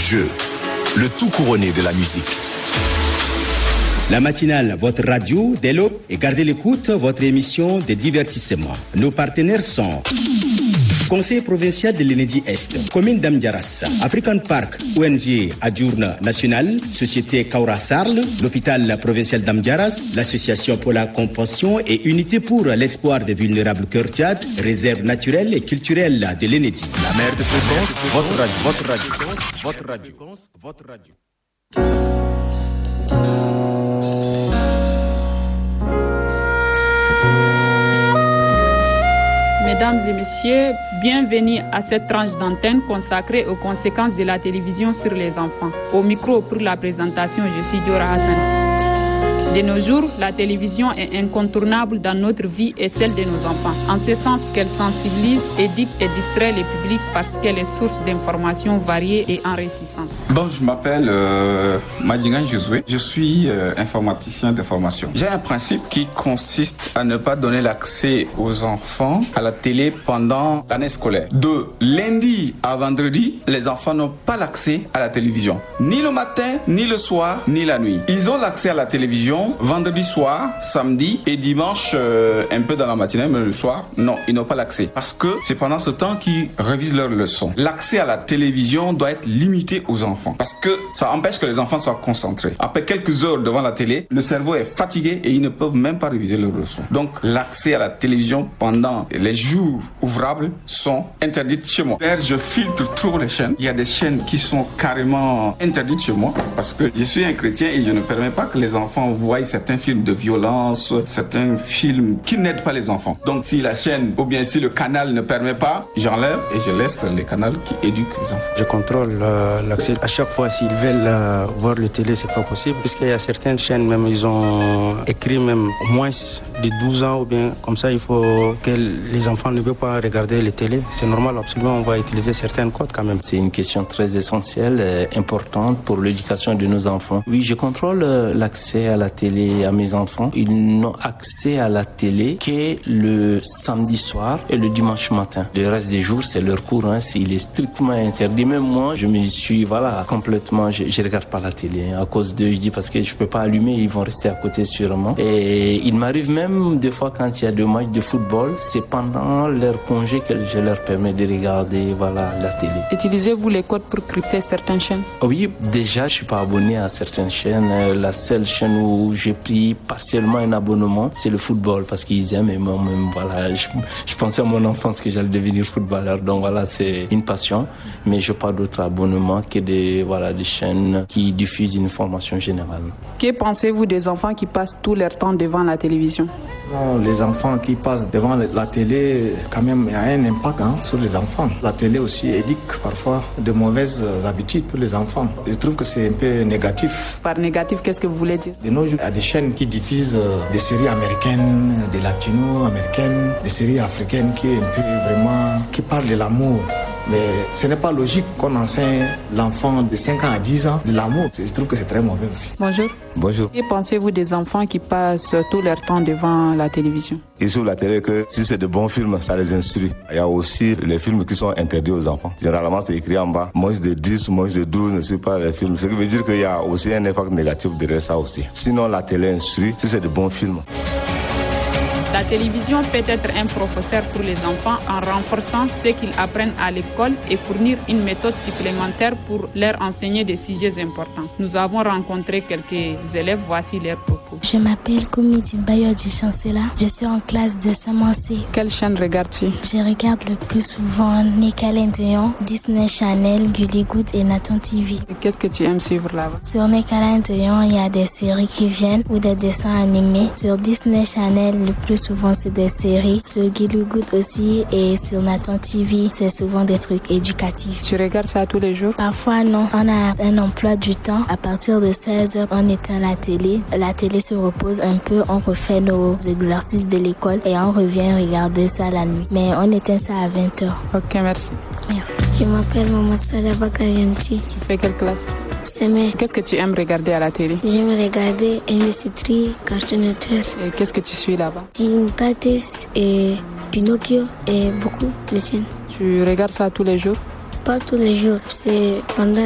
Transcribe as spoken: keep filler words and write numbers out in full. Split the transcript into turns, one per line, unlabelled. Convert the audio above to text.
jeu, le tout couronné de la musique.
La matinale, votre radio, dès l'aube, et gardez l'écoute, votre émission de divertissement. Nos partenaires sont Conseil provincial de l'Enedi Est, Commune d'Amdiaras, African Park, O N G Adjourne National, Société Kaura Sarl, l'hôpital provincial d'Amdiaras, l'Association pour la compassion et Unité pour l'espoir des vulnérables Cœur Tchad, réserve naturelle et culturelle de l'Enedi. La mère de fréquence, votre radio, votre radio, votre radio, votre radio.
Mesdames et messieurs, bienvenue à cette tranche d'antenne consacrée aux conséquences de la télévision sur les enfants. Au micro pour la présentation, je suis Diora Hassan. De nos jours, la télévision est incontournable dans notre vie et celle de nos enfants, en ce sens qu'elle sensibilise, éduque et distrait les publics parce qu'elle est source d'informations variées et enrichissantes.
Bon, je m'appelle euh, Madingan Josué, je suis euh, informaticien de formation. J'ai un principe qui consiste à ne pas donner l'accès aux enfants à la télé pendant l'année scolaire. De lundi à vendredi, les enfants n'ont pas l'accès à la télévision, ni le matin, ni le soir, ni la nuit. Ils ont l'accès à la télévision vendredi soir, samedi et dimanche euh, un peu dans la matinée, mais le soir, non, ils n'ont pas l'accès. Parce que c'est pendant ce temps qu'ils révisent leurs leçons. L'accès à la télévision doit être limité aux enfants parce que ça empêche que les enfants soient concentrés. Après quelques heures devant la télé, le cerveau est fatigué et ils ne peuvent même pas réviser leurs leçons. Donc l'accès à la télévision pendant les jours ouvrables sont interdits chez moi. D'ailleurs, je filtre trop les chaînes. Il y a des chaînes qui sont carrément interdites chez moi parce que je suis un chrétien et je ne permets pas que les enfants voient certains films de violence, certains films qui n'aident pas les enfants. Donc si la chaîne ou bien si le canal ne permet pas, j'enlève et je laisse les canaux qui éduquent les enfants.
Je contrôle euh, l'accès. À chaque fois, s'ils veulent euh, voir le télé, c'est pas possible. Puisqu'il y a certaines chaînes, même ils ont écrit même moins de douze ans ou bien comme ça, il faut que les enfants ne veulent pas regarder la télé. C'est normal, absolument, on va utiliser certains codes quand même.
C'est une question très essentielle, euh, importante pour l'éducation de nos enfants. Oui, je contrôle euh, l'accès à la télé à mes enfants. Ils n'ont accès à la télé que le samedi soir et le dimanche matin. Le reste des jours, c'est leur cours. Hein. Il est strictement interdit. Même moi, je me suis, voilà, complètement, je, je regarde pas la télé. Hein. À cause d'eux, je dis parce que je peux pas allumer, ils vont rester à côté sûrement. Et il m'arrive même des fois quand il y a des matchs de football, c'est pendant leur congé que je leur permets de regarder, voilà, la télé.
Utilisez-vous les codes pour crypter certaines chaînes?
Oui, déjà, je suis pas abonné à certaines chaînes. La seule chaîne où j'ai pris partiellement un abonnement, c'est le football parce qu'ils aiment et moi-même, voilà, je, je pensais à mon enfance que j'allais devenir footballeur, donc voilà, c'est une passion, mais je n'ai pas d'autres abonnements que des, voilà, des chaînes qui diffusent une formation générale.
Que pensez-vous des enfants qui passent tout leur temps devant la télévision?
Non, les enfants qui passent devant la télé, quand même, il y a un impact hein, sur les enfants. La télé aussi éduque parfois de mauvaises habitudes pour les enfants. Je trouve que c'est un peu négatif.
Par négatif, qu'est-ce que vous voulez dire?
De nos jours, il y a des chaînes qui diffusent des séries américaines, des latino-américaines, des séries africaines qui, un peu vraiment, qui parlent de l'amour. Mais ce n'est pas logique qu'on enseigne l'enfant de cinq ans à dix ans de l'amour. Je trouve que c'est très mauvais aussi.
Bonjour.
Bonjour.
Que pensez-vous des enfants qui passent tout leur temps devant la télévision?
Ils sur la télé que si c'est de bons films, ça les instruit. Il y a aussi les films qui sont interdits aux enfants. Généralement, c'est écrit en bas. Moins de dix, moins de douze ne suivent pas les films. Ce qui veut dire qu'il y a aussi un impact négatif derrière ça aussi. Sinon, la télé instruit si c'est de bons films.
La télévision peut être un professeur pour les enfants en renforçant ce qu'ils apprennent à l'école et fournir une méthode supplémentaire pour leur enseigner des sujets importants. Nous avons rencontré quelques élèves, voici leurs propos.
Je m'appelle Koumidi Bayodi Chancela, je suis en classe de C M C.
Quelle chaîne regardes-tu?
Je regarde le plus souvent Nickelodeon, Disney Channel, Gulli Good et Naton T V.
Et qu'est-ce que tu aimes suivre là-bas?
Sur Nickelodeon, il y a des séries qui viennent ou des dessins animés. Sur Disney Channel, le plus souvent c'est des séries. Sur Gulli Good aussi et sur Naton T V, c'est souvent des trucs éducatifs.
Tu regardes ça tous les jours?
Parfois non. On a un emploi du temps. À partir de seize heures, on éteint la télé. La télé se repose un peu, on refait nos exercices de l'école et on revient regarder ça la nuit. Mais on éteint ça à vingt heures.
Ok, merci.
Merci. Je m'appelle Maman Sadaba Kayanti.
Tu fais quelle classe?
C'est mes.
Qu'est-ce que tu aimes regarder à la télé?
J'aime regarder M C trois, Cartoon Network.
Et qu'est-ce que tu suis là-bas?
Teen Titans et Pinocchio et beaucoup de chaînes.
Tu regardes ça tous les jours?
Pas tous les jours, c'est pendant